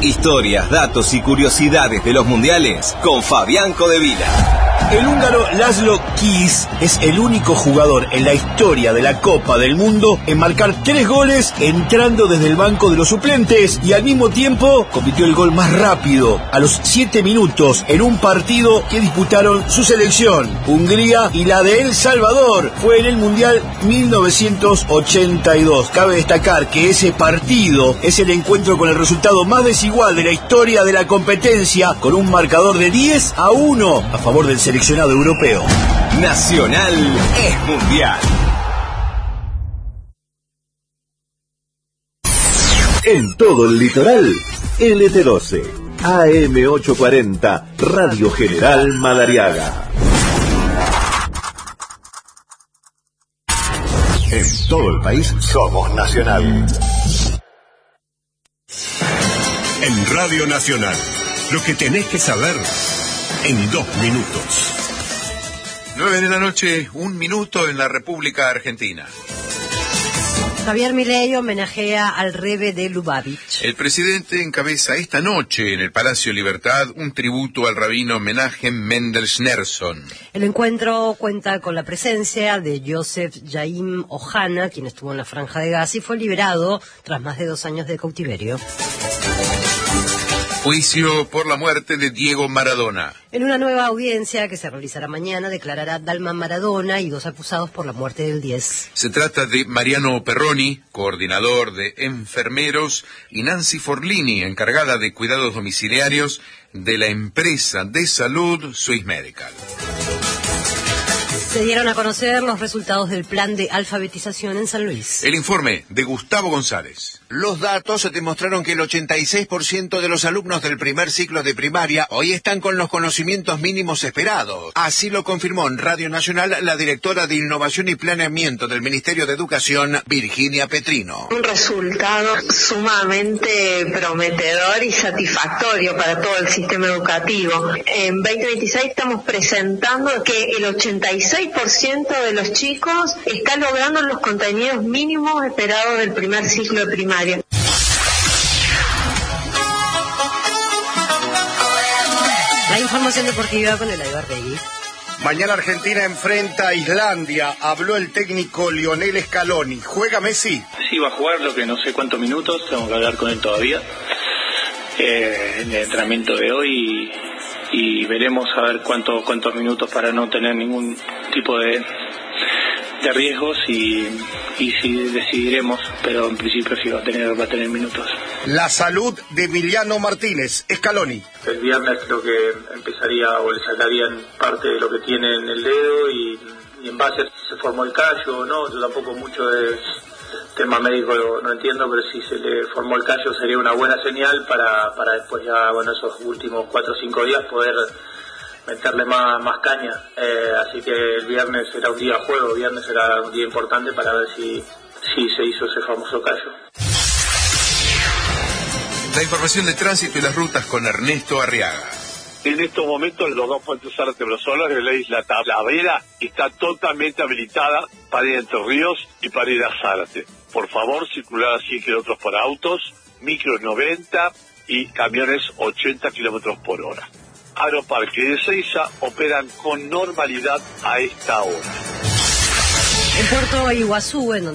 Historias, datos y curiosidades de los mundiales con Fabián Codevila. El húngaro Laszlo Kiss es el único jugador en la historia de la Copa del Mundo en marcar 3 goles entrando desde el banco de los suplentes y al mismo tiempo convirtió el gol más rápido a los 7 minutos en un partido que disputaron su selección, Hungría y la de El Salvador. Fue en el Mundial 1982. Cabe destacar que ese partido es el encuentro con el resultado más desigual de la historia de la competencia, con un marcador de 10-1 a favor del seleccionado europeo. Nacional es mundial. En todo el litoral, LT12, AM840, Radio General Madariaga. En todo el país somos Nacional. En Radio Nacional, lo que tenés que saber en 2 minutos. 9 de la noche, 1 minuto en la República Argentina. Javier Milei homenajea al Rebbe de Lubavitch. El presidente encabeza esta noche en el Palacio Libertad un tributo al rabino Menachem Mendel Schneerson. El encuentro cuenta con la presencia de Joseph Yaim Ohana, quien estuvo en la Franja de Gaza y fue liberado tras más de 2 años de cautiverio. Juicio por la muerte de Diego Maradona. En una nueva audiencia que se realizará mañana, declarará Dalma Maradona y 2 acusados por la muerte del 10. Se trata de Mariano Perroni, coordinador de enfermeros, y Nancy Forlini, encargada de cuidados domiciliarios de la empresa de salud Swiss Medical. Se dieron a conocer los resultados del plan de alfabetización en San Luis. El informe de Gustavo González. Los datos demostraron que el 86% de los alumnos del primer ciclo de primaria hoy están con los conocimientos mínimos esperados. Así lo confirmó en Radio Nacional la directora de Innovación y Planeamiento del Ministerio de Educación, Virginia Petrino. Un resultado sumamente prometedor y satisfactorio para todo el sistema educativo. En 2026 estamos presentando que el 86% de los chicos está logrando los contenidos mínimos esperados del primer ciclo de primaria. La información deportiva con el Aybarregui. Mañana Argentina enfrenta a Islandia. Habló el técnico Lionel Scaloni. ¿Juega Messi? Sí, va a jugar, lo que no sé cuántos minutos. Tengo que hablar con él todavía. En el entrenamiento de hoy y veremos a ver cuántos minutos para no tener ningún tipo de riesgos y sí decidiremos, pero en principio sí va a tener minutos. La salud de Emiliano Martínez, Scaloni. El viernes creo que empezaría o le sacarían parte de lo que tiene en el dedo y en base a si se formó el callo o no. Yo tampoco mucho de tema médico no entiendo, pero si se le formó el callo sería una buena señal para después ya, esos últimos 4 o 5 días poder meterle más caña, así que el viernes será un día juego, viernes será un día importante para ver si se hizo ese famoso callo. La información de tránsito y las rutas con Ernesto Arriaga. En estos momentos los 2 puentes Zárate-Brosolas de la isla Talavera está totalmente habilitada para ir a Entre Ríos y para ir a Zárate. Por favor, circular a 100 kilómetros por autos, micros 90 y camiones 80 kilómetros por hora. Aeroparque de Ezeiza operan con normalidad a esta hora. En Puerto Iguazú, en donde